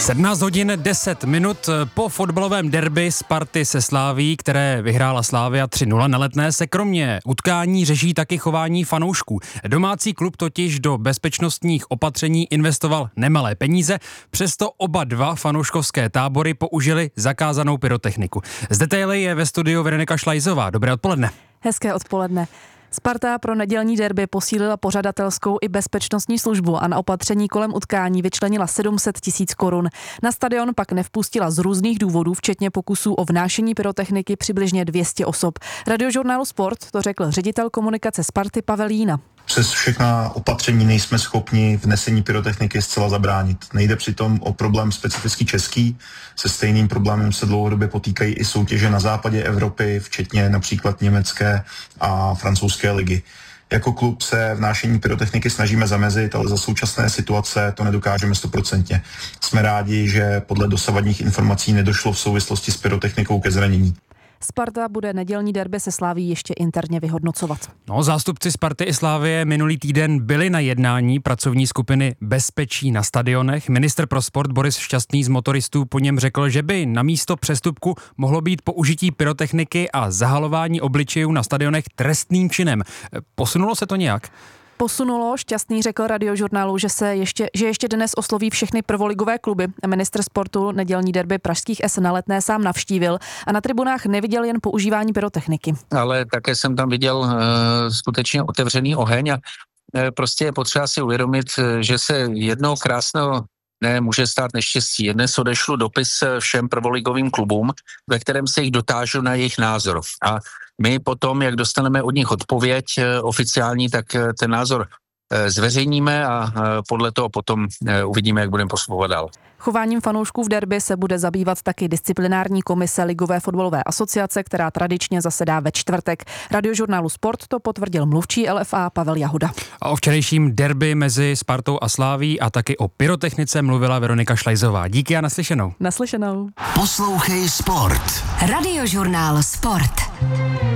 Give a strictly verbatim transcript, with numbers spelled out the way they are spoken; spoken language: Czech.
sedmnáct hodin deset minut po fotbalovém derby Sparty se Slavií, které vyhrála Slavia tři nula na Letné, se kromě utkání řeší taky chování fanoušků. Domácí klub totiž do bezpečnostních opatření investoval nemalé peníze, přesto oba dva fanouškovské tábory použili zakázanou pyrotechniku. Z detaily je ve studiu Veronika Šlajzová. Dobré odpoledne. Hezké odpoledne. Sparta pro nedělní derby posílila pořadatelskou i bezpečnostní službu a na opatření kolem utkání vyčlenila sedm set tisíc korun. Na stadion pak nevpustila z různých důvodů, včetně pokusů o vnášení pyrotechniky, přibližně dvě stě osob. Radiožurnálu Sport to řekl ředitel komunikace Sparty Pavel Jína. Přes všechna opatření nejsme schopni vnesení pyrotechniky zcela zabránit. Nejde přitom o problém specifický český. Se stejným problémem se dlouhodobě potýkají i soutěže na západě Evropy, včetně například německé a francouzské ligy. Jako klub se vnášení pyrotechniky snažíme zamezit, ale za současné situace to nedokážeme stoprocentně. Jsme rádi, že podle dosavadních informací nedošlo v souvislosti s pyrotechnikou ke zranění. Sparta bude nedělní derby se Slavií ještě interně vyhodnocovat. No, zástupci Sparty i Slavie minulý týden byli na jednání pracovní skupiny Bezpečí na stadionech. Ministr pro sport Boris Šťastný z Motoristů po něm řekl, že by na místo přestupku mohlo být použití pyrotechniky a zahalování obličejů na stadionech trestným činem. Posunulo se to nějak? Posunulo. Šťastný řekl Radiožurnálu, že se ještě, že ještě dnes osloví všechny prvoligové kluby. Ministr sportu nedělní derby pražských S na Letné sám navštívil a na tribunách neviděl jen používání pyrotechniky. Ale také jsem tam viděl uh, skutečně otevřený oheň a uh, prostě je potřeba si uvědomit, že se jednou krásného ne, může stát neštěstí. Dnes odešlu dopis všem prvoligovým klubům, ve kterém se jich dotážu na jejich názor. A my potom, jak dostaneme od nich odpověď oficiální, tak ten názor zveřejníme a podle toho potom uvidíme, jak budeme postupovat dál. Chováním fanoušků v derby se bude zabývat taky disciplinární komise Ligové fotbalové asociace, která tradičně zasedá ve čtvrtek. Radiožurnálu Sport to potvrdil mluvčí L F A Pavel Jahoda. A o včerejším derby mezi Spartou a Slavií a taky o pyrotechnice mluvila Veronika Šlajzová. Díky a naslyšenou. Naslyšenou. Poslouchej Sport. Radiožurnál Sport.